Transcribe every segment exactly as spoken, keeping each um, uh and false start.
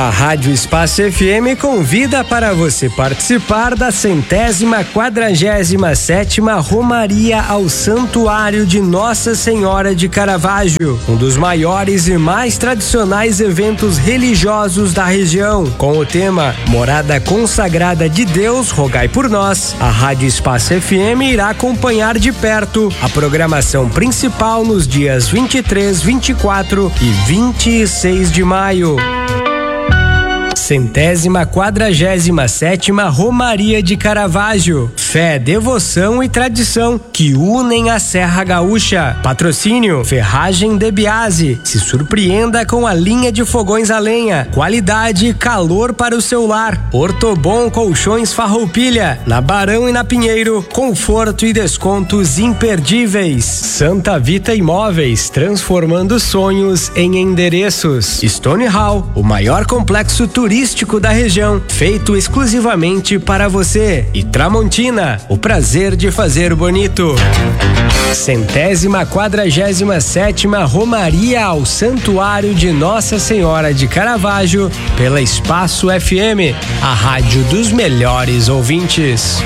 A Rádio Espaço F M convida para você participar da centésima quadragésima sétima Romaria ao Santuário de Nossa Senhora de Caravaggio, um dos maiores e mais tradicionais eventos religiosos da região. Com o tema Morada Consagrada de Deus, rogai por nós, a Rádio Espaço F M irá acompanhar de perto a programação principal nos dias vinte e três, vinte e quatro e vinte e seis de maio. Centésima quadragésima sétima Romaria de Caravaggio. Fé, devoção e tradição que unem a Serra Gaúcha. Patrocínio Ferragem De Biase. Se surpreenda com a linha de fogões a lenha. Qualidade e calor para o seu lar. Ortobon Colchões Farroupilha. Na Barão e na Pinheiro, conforto e descontos imperdíveis. Santa Vita Imóveis, transformando sonhos em endereços. Stone Hall, o maior complexo turístico da região, feito exclusivamente para você. E Tramontina, o prazer de fazer bonito. Centésima quadragésima sétima Romaria ao Santuário de Nossa Senhora de Caravaggio, pela Espaço F M, a rádio dos melhores ouvintes.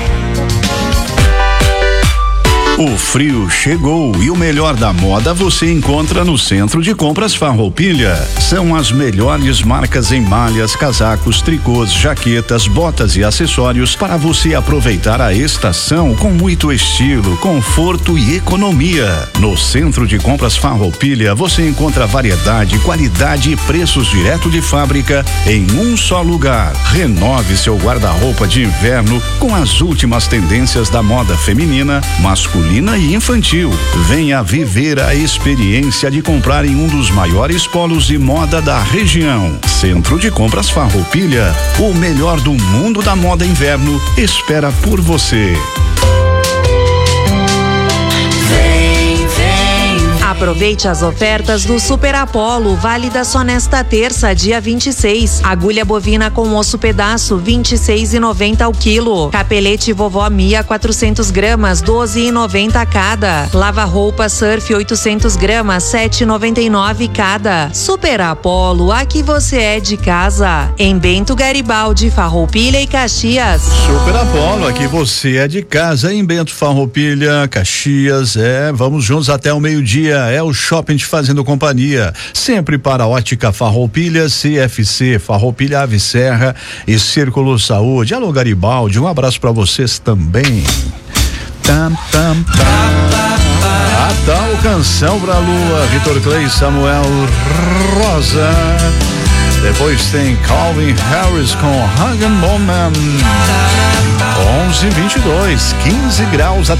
O frio chegou e o melhor da moda você encontra no Centro de Compras Farroupilha. São as melhores marcas em malhas, casacos, tricôs, jaquetas, botas e acessórios para você aproveitar a estação com muito estilo, conforto e economia. No Centro de Compras Farroupilha você encontra variedade, qualidade e preços direto de fábrica em um só lugar. Renove seu guarda-roupa de inverno com as últimas tendências da moda feminina, masculina e infantil. Venha viver a experiência de comprar em um dos maiores polos de moda da região. Centro de Compras Farroupilha, o melhor do mundo da moda inverno espera por você. Aproveite as ofertas do Super Apollo, válida só nesta terça, dia vinte e seis. Agulha bovina com osso pedaço, vinte e seis reais e noventa centavos ao quilo. Capelete vovó Mia, quatrocentos gramas, doze reais e noventa centavos cada. Lava roupa Surf, oitocentos gramas, sete reais e noventa e nove centavos cada. Super Apollo, aqui você é de casa. Em Bento Garibaldi, Farroupilha e Caxias. Super Apollo, aqui você é de casa. Em Bento, Farroupilha, Caxias, é, vamos juntos até o meio-dia. É o Shopping te fazendo companhia, sempre para Ótica Farroupilha, C F C, Farroupilha Ave Serra e Círculo Saúde. Alô Garibaldi, um abraço para vocês também. Tam, tam, tam. Ah, tá o Canção pra Lua, Vitor Clay, Samuel Rosa. Depois tem Calvin Harris com Hagen Bowman. onze e vinte e dois, quinze graus a